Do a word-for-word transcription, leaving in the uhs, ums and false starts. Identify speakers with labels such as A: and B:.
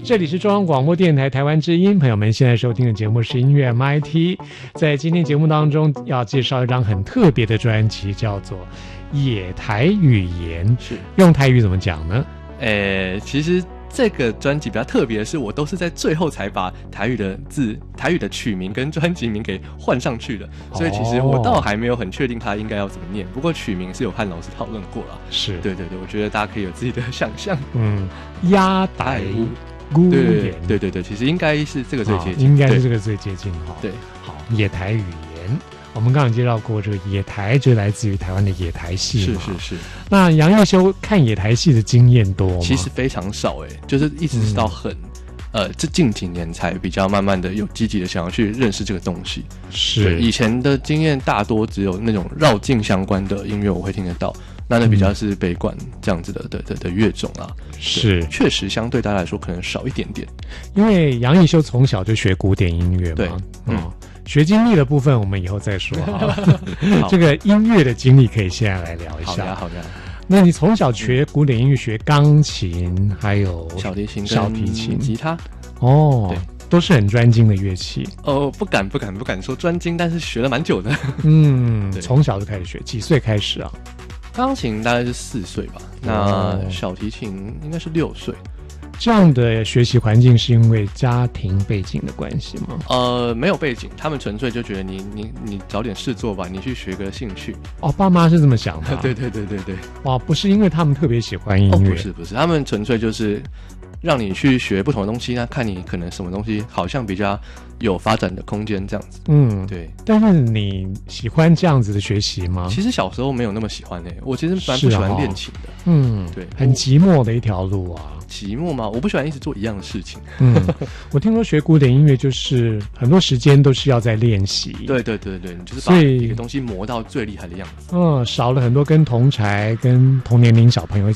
A: 这里是中央广播电台台湾之音，朋友们现在收听的节目是音乐 M I T。 在今天节目当中要介绍一张很特别的专辑，叫做野台语言。
B: 是
A: 用台语怎么讲呢？
B: 诶，其实这个专辑比较特别的是，我都是在最后才把台语的字、台语的曲名跟专辑名给换上去的，所以其实我倒还没有很确定它应该要怎么念。不过曲名是有和老师讨论过了。
A: 是，
B: 对对对，我觉得大家可以有自己的想象。
A: 嗯，鸭台孤
B: 对
A: 言，
B: 对对对，其实应该是这个最接近，
A: 应该是这个最接近哈。
B: 对，
A: 好，野台语言。我们刚刚介绍过，这个野台就来自于台湾的野台戏嘛。
B: 是是是。
A: 那杨义修看野台戏的经验多吗？
B: 其实非常少哎、欸，就是一直是到很、嗯、呃，这近几年才比较慢慢的有积极的想要去认识这个东西。
A: 是，
B: 以前的经验大多只有那种绕境相关的音乐我会听得到，那那比较是北管这样子的的的的乐种啊。
A: 是，确
B: 实相对大家来说可能少一点点。
A: 因为杨义修从小就学古典音乐嘛。
B: 对，嗯。
A: 哦，学经历的部分我们以后再说哈。这个音乐的经历可以现在来聊一下。
B: 好呀好呀。
A: 那你从小学古典音乐，学钢琴，还有
B: 小提琴、
A: 小提琴、
B: 吉他，
A: 哦，
B: 对，
A: 都是很专精的乐器。
B: 哦，不敢不敢不敢说专精，但是学了蛮久的。
A: 嗯，从小就开始学，几岁开始啊？
B: 钢琴大概是四岁吧，那小提琴应该是六岁。
A: 这样的学习环境是因为家庭背景的关系吗？
B: 呃，没有背景，他们纯粹就觉得你你你找点事做吧，你去学个兴趣。
A: 哦，爸妈是这么想的、啊。
B: 对对对对对。
A: 哇，不是因为他们特别喜欢音乐、哦，
B: 不是不是，他们纯粹就是让你去学不同的东西，那看你可能什么东西好像比较有发展的空间这样子。
A: 嗯，
B: 对。
A: 但是你喜欢这样子的学习吗？
B: 其实小时候没有那么喜欢诶、欸，我其实蛮不喜欢练琴的。
A: 哦、嗯，对，很寂寞的一条路啊。
B: 寂寞吗？我不喜欢一直做一样的事情。
A: 嗯，我听说学古典音乐就是很多时间都是要在练习。
B: 对对对对，你就是把一个东西磨到最厉害的样子。
A: 嗯，少了很多跟同才、跟同年龄小朋友